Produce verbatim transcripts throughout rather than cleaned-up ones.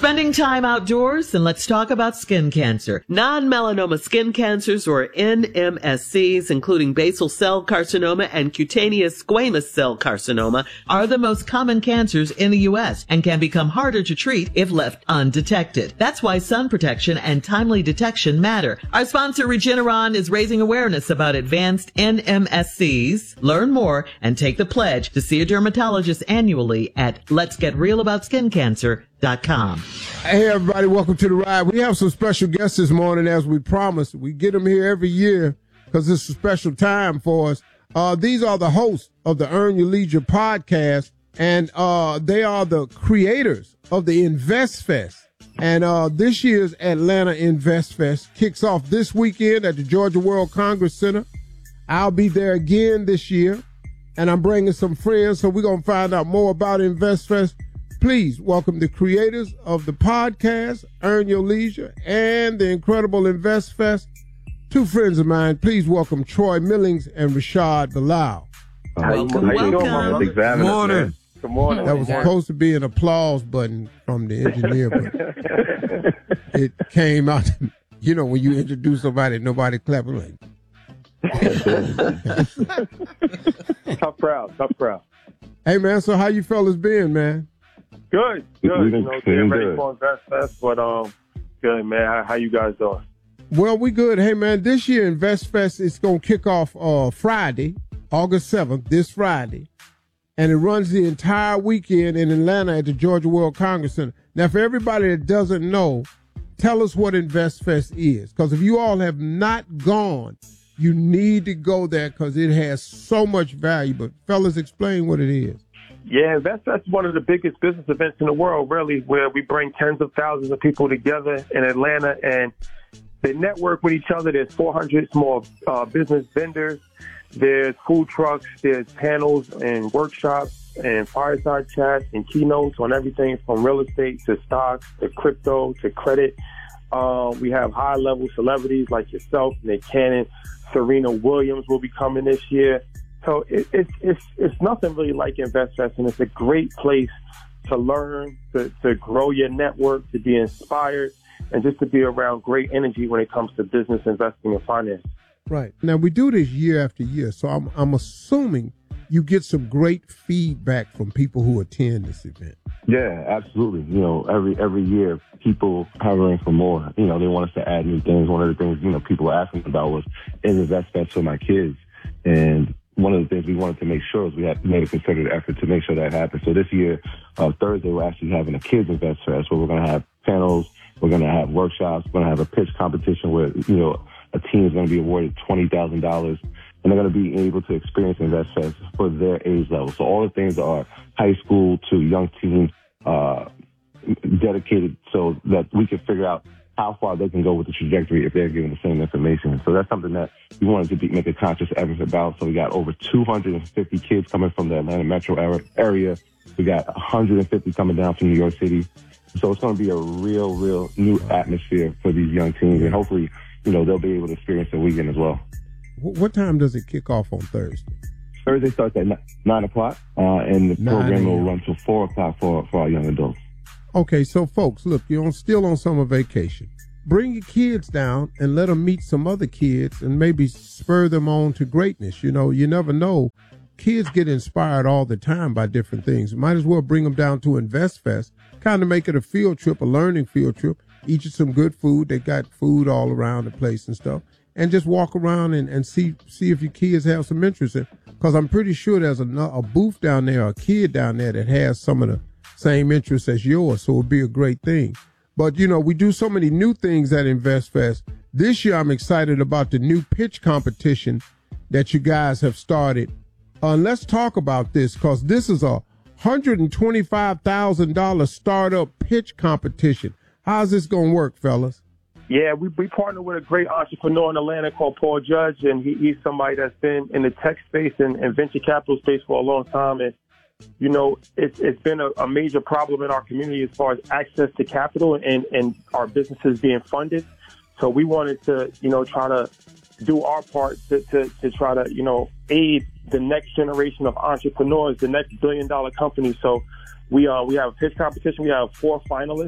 Spending time outdoors? Then let's talk about skin cancer. Non-melanoma skin cancers, or N M S Cs, including basal cell carcinoma and cutaneous squamous cell carcinoma, are the most common cancers in the U S and can become harder to treat if left undetected. That's why sun protection and timely detection matter. Our sponsor, Regeneron, is raising awareness about advanced N M S Cs. Learn more and take the pledge to see a dermatologist annually at lets get real about skin cancer dot com. Hey, everybody, welcome to the ride. We have some special guests this morning, as we promised. We get them here every year because it's a special time for us. Uh, these are the hosts of the Earn Your Leisure podcast, and uh, they are the creators of the Invest Fest. And uh, this year's Atlanta Invest Fest kicks off this weekend at the Georgia World Congress Center. I'll be there again this year, and I'm bringing some friends, so we're going to find out more about Invest Fest. Please welcome the creators of the podcast, Earn Your Leisure, and the incredible Invest Fest. Two friends of mine. Please welcome Troy Millings and Rashad Bilal. Welcome, welcome. Good morning. Good morning. That was supposed to be an applause button from the engineer, but it came out. You know, when you introduce somebody, nobody clapping like. Tough crowd, tough crowd. Hey, man, so how you fellas been, man? Good, good. You know, getting ready for Invest Fest, but um, good, man. How, how you guys doing? Well, we good. Hey, man, this year Invest Fest is going to kick off uh, Friday, August seventh, this Friday, and it runs the entire weekend in Atlanta at the Georgia World Congress Center. Now, for everybody that doesn't know, tell us what Invest Fest is, because if you all have not gone, you need to go there because it has so much value. But fellas, explain what it is. Yeah, that's that's one of the biggest business events in the world, really, where we bring tens of thousands of people together in Atlanta and they network with each other. There's four hundred small uh, business vendors. There's food trucks. There's panels and workshops and fireside chats and keynotes on everything from real estate to stocks to crypto to credit. Uh, we have high-level celebrities like yourself, Nick Cannon, Serena Williams will be coming this year. So it, it, it's it's nothing really like Invest Fest, and it's a great place to learn, to, to grow your network, to be inspired, and just to be around great energy when it comes to business, investing, and finance. Right. Now, we do this year after year, so I'm I'm assuming you get some great feedback from people who attend this event. Yeah, absolutely. You know, every every year, people hovering for more. You know, they want us to add new things. One of the things, you know, people were asking about was, is Invest Fest for my kids? And one of the things we wanted to make sure is we had made a concerted effort to make sure that happened. So this year, uh, Thursday, we're actually having a Kids Invest Fest where we're going to have panels, we're going to have workshops, we're going to have a pitch competition where, you know, a team is going to be awarded twenty thousand dollars, and they're going to be able to experience Invest Fest for their age level. So all the things are high school to young teens, uh, dedicated so that we can figure out how far they can go with the trajectory if they're given the same information. So that's something that we wanted to be, make a conscious effort about. So we got over two hundred fifty kids coming from the Atlanta metro area. We got one hundred fifty coming down from New York City. So it's going to be a real, real new atmosphere for these young teens. And hopefully, you know, they'll be able to experience the weekend as well. What time does it kick off on Thursday? Thursday starts at nine o'clock, uh, and the program will run till four o'clock for, for our young adults. Okay, so folks, look, you're on, still on summer vacation. Bring your kids down and let them meet some other kids and maybe spur them on to greatness. You know, you never know. Kids get inspired all the time by different things. Might as well bring them down to Invest Fest, kind of make it a field trip, a learning field trip. Eat you some good food. They got food all around the place and stuff. And just walk around and, and see see if your kids have some interest in. Because I'm pretty sure there's a, a booth down there, a kid down there that has some of the same interests as yours, so it'd be a great thing. But, you know, we do so many new things at Invest Fest. This year, I'm excited about the new pitch competition that you guys have started. Uh, let's talk about this, because this is a one hundred twenty-five thousand dollars startup pitch competition. How's this going to work, fellas? Yeah, we we partner with a great entrepreneur in Atlanta called Paul Judge, and he, he's somebody that's been in the tech space and, and venture capital space for a long time. And, you know, it's it's been a, a major problem in our community as far as access to capital and, and our businesses being funded. So we wanted to, you know, try to do our part to, to, to try to, you know, aid the next generation of entrepreneurs, the next billion dollar company. So we uh, we have a pitch competition. We have four finalists.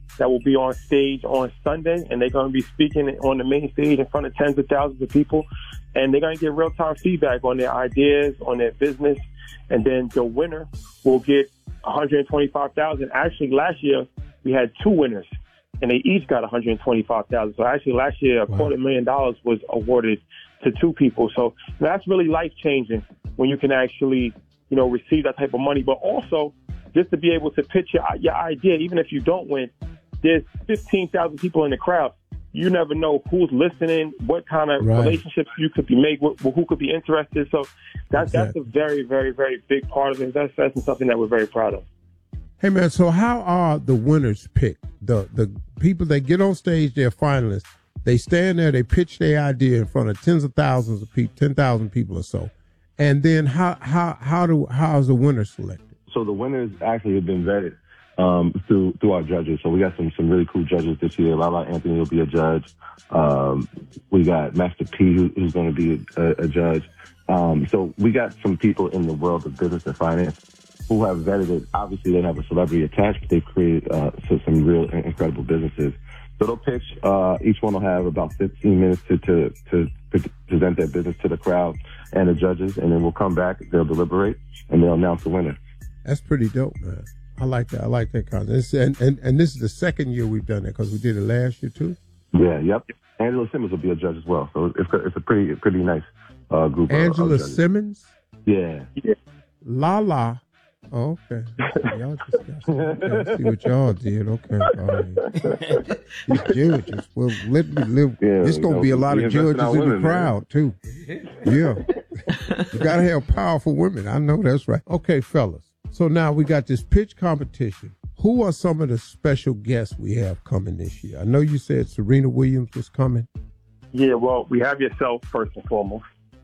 that will be on stage on Sunday, and they're going to be speaking on the main stage in front of tens of thousands of people, and they're going to get real-time feedback on their ideas, on their business, and then the winner will get one hundred twenty-five thousand dollars. Actually, last year, we had two winners, and they each got one hundred twenty-five thousand dollars. So actually, last year, a wow. quarter million dollars was awarded to two people. So that's really life-changing when you can actually, you know, receive that type of money, but also just to be able to pitch your, your idea, even if you don't win. There's fifteen thousand people in the crowd. You never know who's listening, what kind of right. relationships you could be made, with, who could be interested. So that, exactly. that's a very, very, very big part of it. That's, that's something that we're very proud of. Hey, man, so how are the winners picked? The the people that get on stage, they're finalists. They stand there, they pitch their idea in front of tens of thousands of people, ten thousand people or so. And then how how how do how is the winner selected? So the winners actually have been vetted um, through through our judges. So we got some some really cool judges this year. Lala Anthony will be a judge. Um, we got Master P, who, who's going to be a, a judge. Um, so we got some people in the world of business and finance who have vetted it. Obviously, they have a celebrity attached, but they've created uh, so some real incredible businesses. So they'll pitch. Uh, each one will have about fifteen minutes to, to, to, to present their business to the crowd and the judges, and then we'll come back, they'll deliberate, and they'll announce the winner. That's pretty dope, man. I like that. I like that concept. And, and, and this is the second year we've done that because we did it last year, too? Yeah, yep. Angela Simmons will be a judge as well. So it's, it's a pretty pretty nice uh, group Angela of, of Simmons? Yeah. yeah. Lala. Oh, okay. Y'all just okay, I see what y'all did. Okay. All right. These judges. Well, let me live. Yeah, There's going to be a lot of judges in women, the crowd, man. Too. Yeah. You got to have powerful women. I know that's right. Okay, fellas. So now we got this pitch competition. Who are some of the special guests we have coming this year? I know you said Serena Williams was coming. Yeah, well, we have yourself first and foremost.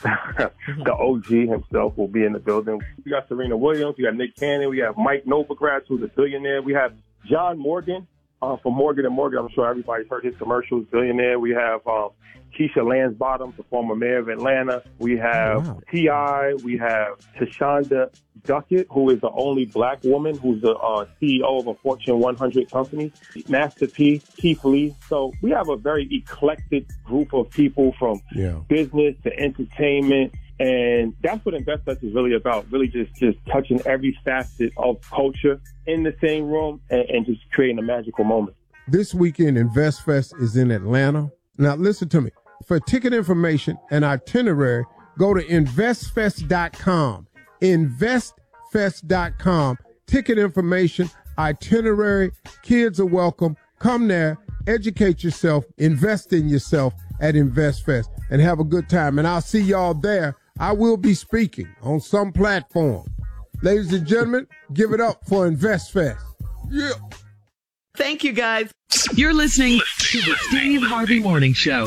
The O G himself will be in the building. We got Serena Williams, we got Nick Cannon, we have Mike Novogratz, who's a billionaire. We have John Morgan uh, from Morgan and Morgan. I'm sure everybody's heard his commercials, billionaire. We have uh, Keisha Lansbottom, the former mayor of Atlanta. We have oh, wow. T I We have Tashonda Duckett, who is the only black woman who's the uh, C E O of a Fortune one hundred company. Master P, Keith Lee. So we have a very eclectic group of people from yeah. business to entertainment. And that's what InvestFest is really about, really just, just touching every facet of culture in the same room and, and just creating a magical moment. This weekend, InvestFest is in Atlanta. Now, listen to me. For ticket information and itinerary, go to invest fest dot com. invest fest dot com. Ticket information, itinerary, kids are welcome. Come there, educate yourself, invest in yourself at InvestFest, and have a good time. And I'll see y'all there. I will be speaking on some platform. Ladies and gentlemen, give it up for InvestFest. Yeah. Thank you, guys. You're listening to the Steve Harvey Morning Show.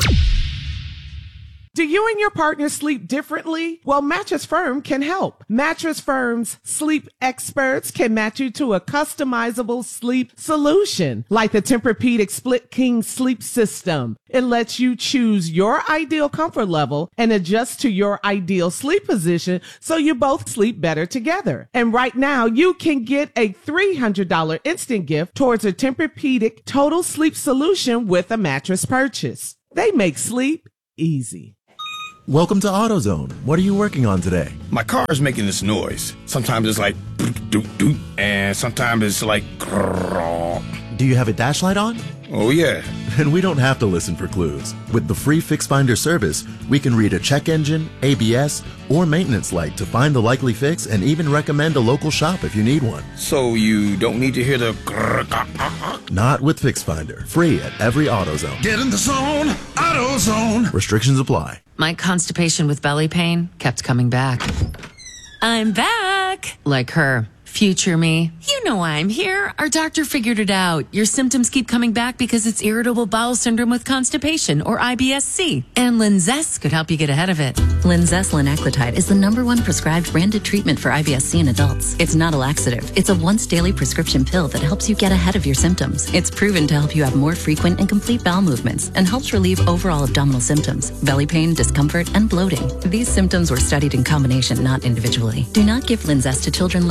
Do you and your partner sleep differently? Well, Mattress Firm can help. Mattress Firm's sleep experts can match you to a customizable sleep solution, like the Tempur-Pedic Split King Sleep System. It lets you choose your ideal comfort level and adjust to your ideal sleep position so you both sleep better together. And right now, you can get a three hundred dollars instant gift towards a Tempur-Pedic Total Sleep Solution with a mattress purchase. They make sleep easy. Welcome to AutoZone. What are you working on today? My car is making this noise. Sometimes it's like doot doot, and sometimes it's like grrr. Do you have a dash light on? Oh, yeah. And we don't have to listen for clues. With the free Fix Finder service, we can read a check engine, A B S, or maintenance light to find the likely fix and even recommend a local shop if you need one. So you don't need to hear the grrr. Not with Fix Finder. Free at every AutoZone. Get in the zone, AutoZone. Restrictions apply. My constipation with belly pain kept coming back. I'm back! Like her. Future me. You know why I'm here. Our doctor figured it out. Your symptoms keep coming back because it's irritable bowel syndrome with constipation, or I B S C. And Linzess could help you get ahead of it. Linzess linaclotide is the number one prescribed branded treatment for I B S C in adults. It's not a laxative. It's a once daily prescription pill that helps you get ahead of your symptoms. It's proven to help you have more frequent and complete bowel movements and helps relieve overall abdominal symptoms, belly pain, discomfort, and bloating. These symptoms were studied in combination, not individually. Do not give Linzess to children less than two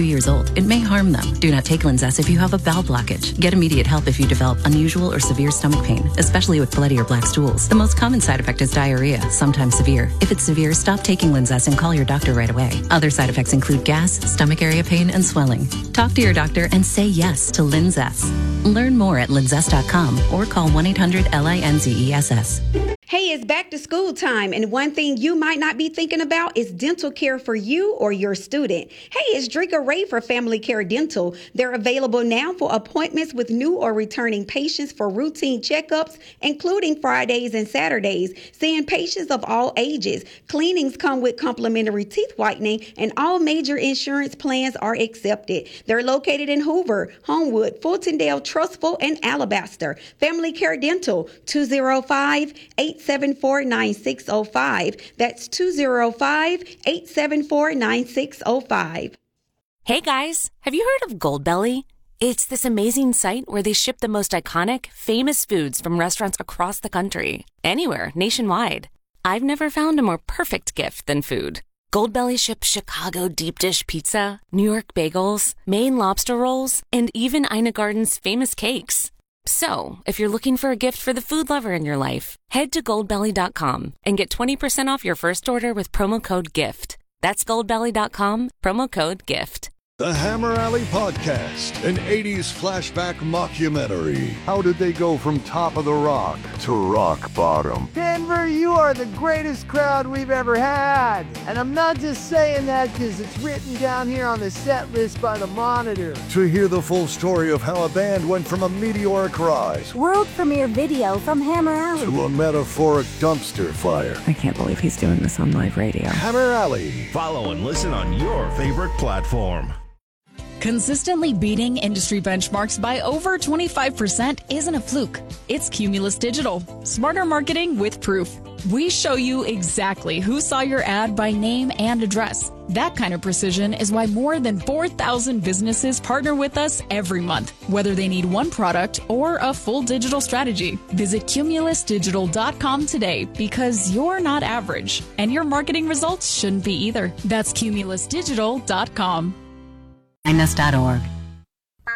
years old, it may harm them. Do not take Linzess if you have a bowel blockage. Get immediate help if you develop unusual or severe stomach pain, especially with bloody or black stools. The most common side effect is diarrhea, sometimes severe. If it's severe, stop taking Linzess and call your doctor right away. Other side effects include gas, stomach area pain, and swelling. Talk to your doctor and say yes to Linzess. Learn more at linzess dot com or call one eight hundred L I N Z E S S. Hey, it's back to school time, and one thing you might not be thinking about is dental care for you or your student. Hey, it's Drika Ray for Family Care Dental. They're available now for appointments with new or returning patients for routine checkups, including Fridays and Saturdays, seeing patients of all ages. Cleanings come with complimentary teeth whitening, and all major insurance plans are accepted. They're located in Hoover, Homewood, Fultondale, Trustful, and Alabaster. Family Care Dental, two oh five, eight seven four, nine six oh five. That's two oh five, eight seven four, nine six oh five. Hey guys, have you heard of Goldbelly? It's this amazing site where they ship the most iconic, famous foods from restaurants across the country, anywhere, nationwide. I've never found a more perfect gift than food. Goldbelly ships Chicago deep dish pizza, New York bagels, Maine lobster rolls, and even Ina Garden's famous cakes. So, if you're looking for a gift for the food lover in your life, head to goldbelly dot com and get twenty percent off your first order with promo code GIFT. That's goldbelly dot com, promo code GIFT. The Hammer Alley Podcast, an eighties flashback mockumentary. How did they go from top of the rock to rock bottom? Denver, you are the greatest crowd we've ever had. And I'm not just saying that because it's written down here on the set list by the Monitor. To hear the full story of how a band went from a meteoric rise, world premiere video from Hammer Alley, to a metaphoric dumpster fire. I can't believe he's doing this on live radio. Hammer Alley. Follow and listen on your favorite platform. Consistently beating industry benchmarks by over twenty-five percent isn't a fluke. It's Cumulus Digital. Smarter marketing with proof. We show you exactly who saw your ad by name and address. That kind of precision is why more than four thousand businesses partner with us every month, whether they need one product or a full digital strategy. Visit cumulus digital dot com today because you're not average, and your marketing results shouldn't be either. That's cumulus digital dot com. kindness dot org.